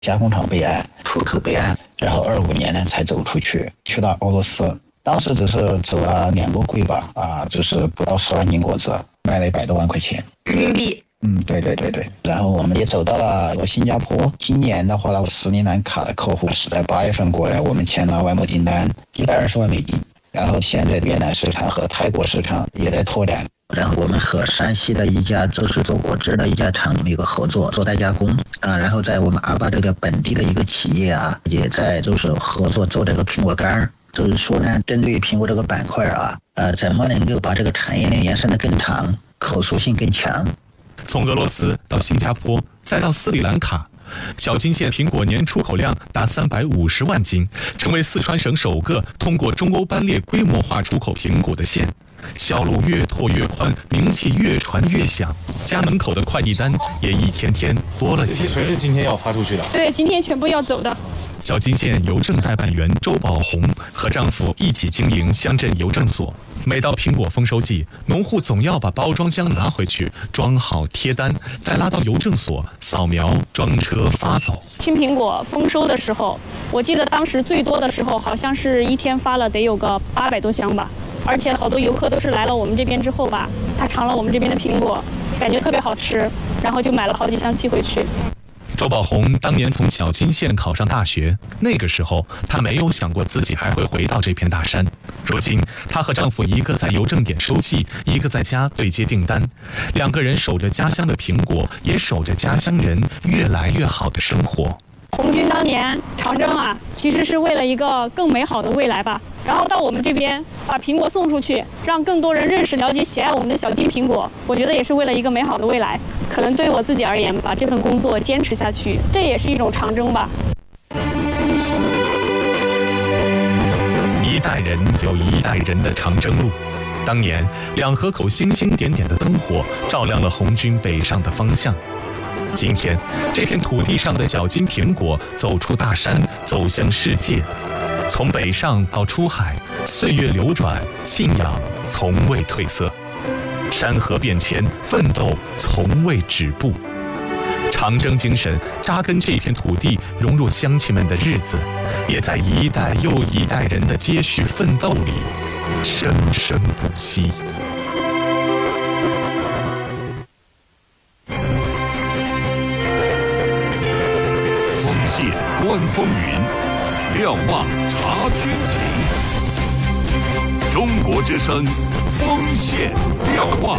加工厂备案、出口备案，然后25年呢才走出去，去到俄罗斯。当时只是走了2个柜吧，就是不到10万斤果子，卖了100多万块钱人民币。 对。然后我们也走到了新加坡。今年的话呢，斯里兰卡的客户是在8月份过来，我们签了外贸订单120万美金。然后现在越南市场和泰国市场也在拓展。然后我们和山西的一家就是做果汁的一家厂一个合作，做代加工然后在我们阿坝这个本地的一个企业也在就是合作做这个苹果干。就是说呢，针对苹果这个板块怎么能够把这个产业链延伸得更长，可塑性更强。 从俄罗斯到新加坡，再到斯里兰卡，小金县苹果年出口量达350万斤，成为四川省首个通过中欧班列规模化出口苹果的县。销路越拓越宽，名气越传越响，家门口的快递单也一天天多了起来。 这些全是今天要发出去的？ 对，今天全部要走的。 小金县邮政代办员周宝红和丈夫一起经营乡镇邮政所。每到苹果丰收季，农户总要把包装箱拿回去，装好贴单，再拉到邮政所扫描装车发走。 青苹果丰收的时候，我记得当时最多的时候，好像是一天发了得有个800多箱吧。而且好多游客都是来了我们这边之后吧，他尝了我们这边的苹果，感觉特别好吃，然后就买了好几箱寄回去。 周宝红当年从小金县考上大学，那个时候她没有想过自己还会回到这片大山。如今她和丈夫一个在邮政点收寄，一个在家对接订单，2个人守着家乡的苹果，也守着家乡人越来越好的生活。 红军当年长征其实是为了一个更美好的未来吧。然后到我们这边把苹果送出去，让更多人认识、了解、喜爱我们的小金苹果，我觉得也是为了一个美好的未来。可能对我自己而言，把这份工作坚持下去，这也是一种长征吧。 一代人有一代人的长征路。当年2河口星星点点的灯火照亮了红军北上的方向。今天这片土地上的小金苹果走出大山，走向世界。从北上到出海，岁月流转，信仰从未褪色。山河变迁，奋斗从未止步。长征精神扎根这片土地，融入乡亲们的日子，也在一代又一代人的接续奋斗里生生不息。 锋线观风云，瞭望察军情。中国之声，锋线瞭望。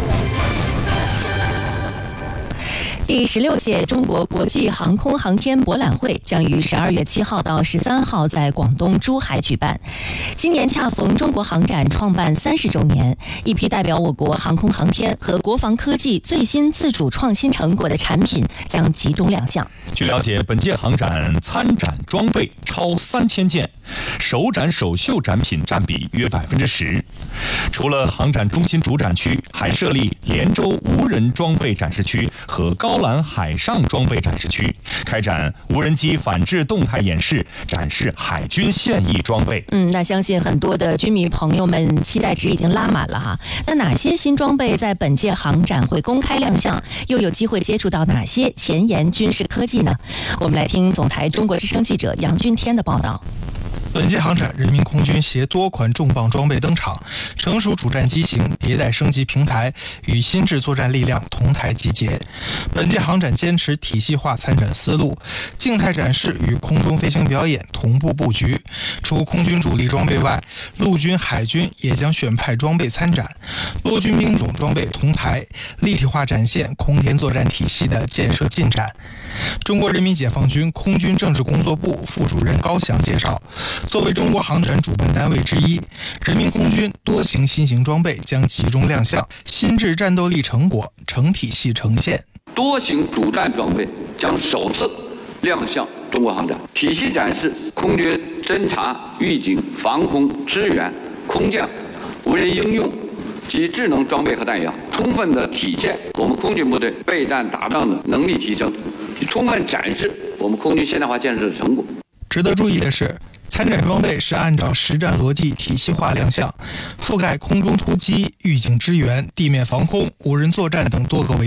第16届中国国际航空航天博览会将于12月7号到13号在广东珠海举办。今年恰逢中国航展创办30周年，一批代表我国航空航天和国防科技最新自主创新成果的产品将集中亮相。 据了解，本届航展参展装备超3000件，首展首秀展品占比约10%。除了航展中心主展区，还设立连州无人装备展示区和高兰海上装备展示区，开展无人机反制动态演示，展示海军现役装备。 那相信很多的军迷朋友们期待值已经拉满了哈。那哪些新装备在本届航展会公开亮相？又有机会接触到哪些前沿军事科技呢？我们来听总台中国之声记者杨军天的报道。 本届航展，人民空军携多款重磅装备登场，成熟主战机型、迭代升级平台与新制作战力量同台集结。本届航展坚持体系化参展思路，静态展示与空中飞行表演同步布局。除空军主力装备外，陆军、海军也将选派装备参展，多军兵种装备同台，立体化展现空天作战体系的建设进展。中国人民解放军空军政治工作部副主任高翔介绍，作为中国航展主办单位之一，人民空军多型新型装备将集中亮相，新制战斗力成果成体系呈现。 多型主战装备将首次亮相中国航展，体系展示空军侦察、预警、防空、支援、空降、无人应用及智能装备和弹药，充分地体现我们空军部队备战打仗的能力提升，充分展示我们空军现代化建设的成果。 值得注意的是，参展装备是按照实战逻辑体系化亮相，覆盖空中突击、预警支援、地面防空、无人作战等多个维度，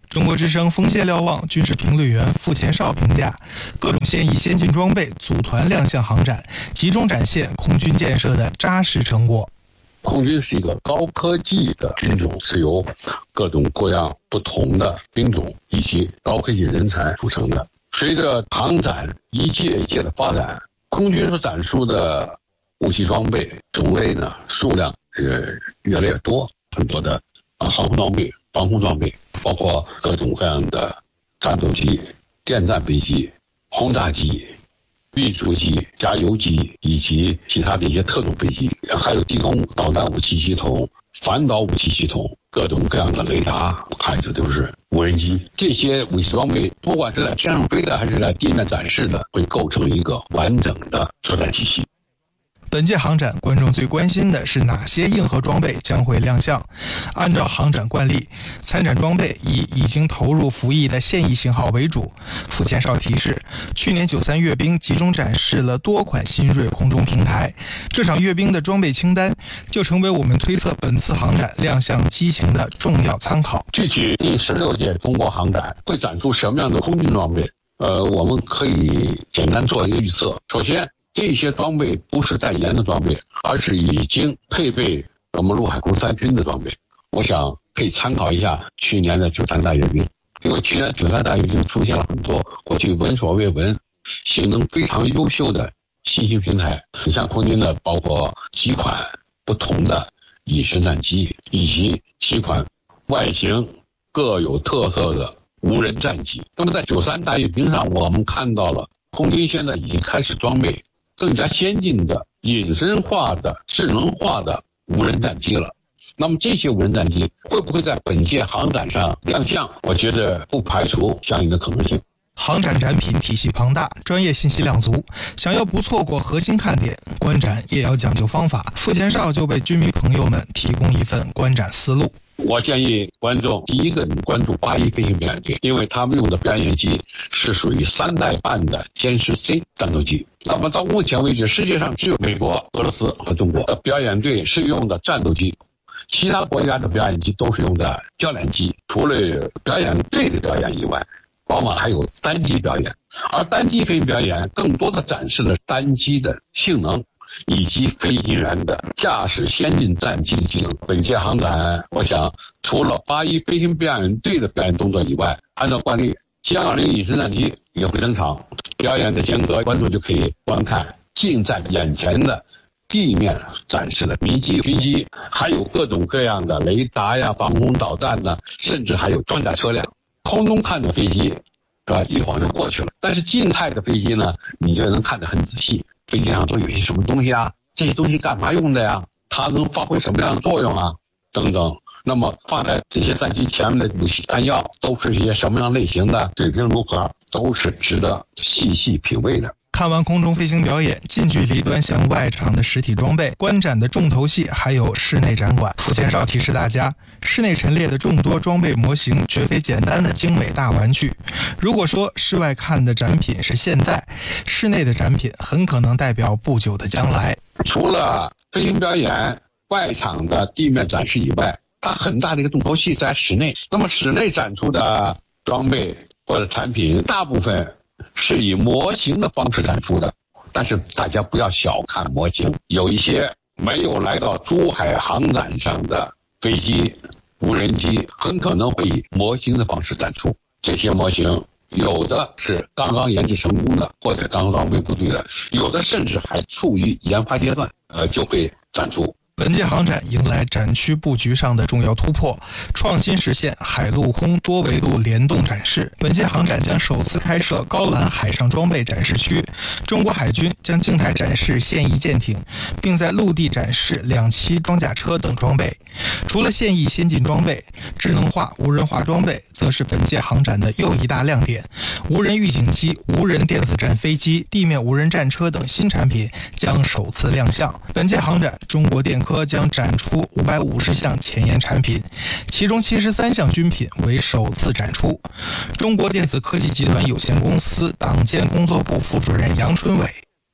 中国之声锋线瞭望军事评论员傅前绍评价，各种现役先进装备组团亮相航展，集中展现空军建设的扎实成果。 空军是一个高科技的军种，是由各种各样不同的兵种以及高科技人才组成的。随着航展一届一届的发展，空军所展出的武器装备种类呢数量越来越多，很多的航空装备、防空装备，包括各种各样的战斗机、电战飞机、轰炸机、运输机、加油机以及其他的一些特种飞机，还有地空导弹武器系统、反导武器系统，各种各样的雷达，还有就是无人机。这些武器装备不管是在天上飞的还是在地面展示的，会构成一个完整的作战体系。 本届航展，观众最关心的是哪些硬核装备将会亮相？按照航展惯例，参展装备以已经投入服役的现役型号为主。傅前绍提示，去年93阅兵集中展示了多款新锐空中平台，这场阅兵的装备清单就成为我们推测本次航展亮相机型的重要参考。 具体第16届中国航展会展出什么样的空军装备？我们可以简单做一个预测。首先，这些装备不是在研的装备，而是已经配备我们陆海空三军的装备。我想可以参考一下去年的93大阅兵，因为去年93大阅兵出现了很多过去闻所未闻、性能非常优秀的新型平台。你像空军的包括几款不同的隐身战机，以及几款外形各有特色的无人战机。那么在93大阅兵上，我们看到了空军现在已经开始装备更加先进的隐身化的智能化的无人战机了。那么这些无人战机会不会在本届航展上亮相？我觉得不排除相应的可能性。 航展展品体系庞大，专业信息量足，想要不错过核心看点，观展也要讲究方法。傅前绍就为军迷朋友们提供一份观展思路。 我建议观众第一个，你关注81飞行表演队，因为他们用的表演机是属于3代半的歼十 C 战斗机。那么到目前为止，世界上只有美国、俄罗斯和中国的表演队是用的战斗机，其他国家的表演机都是用的教练机。除了表演队的表演以外，往往还有单机表演，而单机飞行表演更多的展示了单机的性能以及飞行员的驾驶先进战机技能。本届航展，我想除了81飞行表演队的表演动作以外，按照惯例，720隐身战机也会登场。表演的间隔，观众就可以观看近在眼前的地面展示的民机、军机，还有各种各样的雷达呀、防空导弹呢，甚至还有装甲车辆。空中看的飞机，是吧？一晃就过去了。但是静态的飞机呢，你就能看得很仔细。飞机上都有一些什么东西啊？这些东西干嘛用的呀？它能发挥什么样的作用啊？等等。那么放在这些战机前面的武器弹药都是一些什么样类型的？水平如何？都是值得细细品味的。 看完空中飞行表演，近距离端详外场的实体装备，观展的重头戏还有室内展馆。傅前绍提示大家，室内陈列的众多装备模型绝非简单的精美大玩具。如果说室外看的展品是现在，室内的展品很可能代表不久的将来。 除了飞行表演、外场的地面展示以外，它很大的一个重头戏在室内。那么室内展出的装备或者产品，大部分是以模型的方式展出的，但是大家不要小看模型，有一些没有来到珠海航展上的飞机、无人机，很可能会以模型的方式展出。这些模型有的是刚刚研制成功的，或者刚刚归部队的，有的甚至还处于研发阶段，就会展出。 本届航展迎来展区布局上的重要突破，创新实现海陆空多维度联动展示。本届航展将首次开设高栏海上装备展示区，中国海军将静态展示现役舰艇，并在陆地展示2栖装甲车等装备。除了现役先进装备，智能化、无人化装备则是本届航展的又一大亮点。无人预警机、无人电子战飞机、地面无人战车等新产品将首次亮相。本届航展，中国电科将展出550项前沿产品，其中73项军品为首次展出。中国电子科技集团有限公司党建工作部副主任杨春伟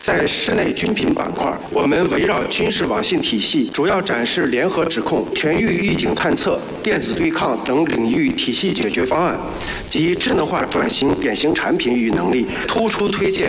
在室内军品板块，我们围绕军事网信体系，主要展示联合指控、全域预警探测、电子对抗等领域体系解决方案及智能化转型典型产品与能力，突出推荐